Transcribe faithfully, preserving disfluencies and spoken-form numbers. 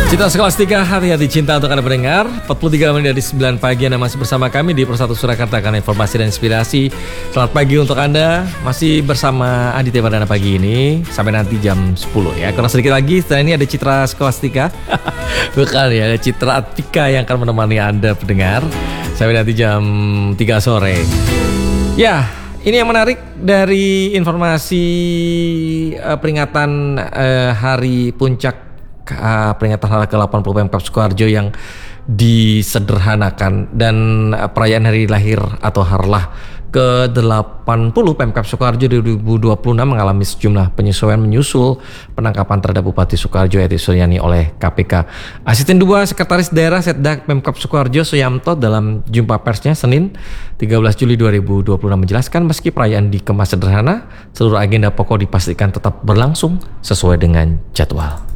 Citra Skolastika, hati-hati cinta untuk Anda pendengar. empat puluh tiga menit dari sembilan pagi Anda masih bersama kami di Persatu Surakarta karena informasi dan inspirasi. Selamat pagi untuk Anda, masih bersama Aditya Pardana pagi ini sampai nanti jam sepuluh ya. Kurang sedikit lagi setelah ini ada Citra Skolastika. Bukan ya, ada Citra Atika yang akan menemani Anda pendengar sampai nanti jam tiga sore. Ya, ini yang menarik dari informasi uh, peringatan uh, Hari Puncak Uh, peringatan hari ke delapan puluh Pemkab Sukoharjo yang disederhanakan dan uh, perayaan hari lahir atau harlah ke delapan puluh Pemkab Sukoharjo dua ribu dua puluh enam mengalami sejumlah penyesuaian menyusul penangkapan terhadap Bupati Sukoharjo Eti Suryani oleh K P K. Asisten dua Sekretaris Daerah Setda Pemkab Sukoharjo Suyamto dalam jumpa persnya Senin tiga belas Juli dua ribu dua puluh enam menjelaskan meski perayaan dikemas sederhana, seluruh agenda pokok dipastikan tetap berlangsung sesuai dengan jadwal.